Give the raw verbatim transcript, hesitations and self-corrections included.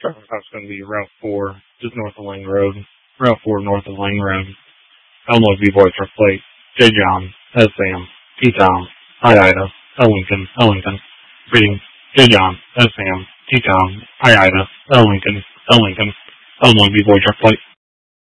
Driver stop's going to be Route four, just north of Lang Road. Route four north of Lang Road. Elmo V-Boy truck plate. J. John, S. Sam, T. Tom, I. Ida, L. Lincoln, L. Lincoln. Reading J. John, S. Sam, T. Tom, I. Ida, L. Lincoln, L. Lincoln. Elmo V-Boy truck plate.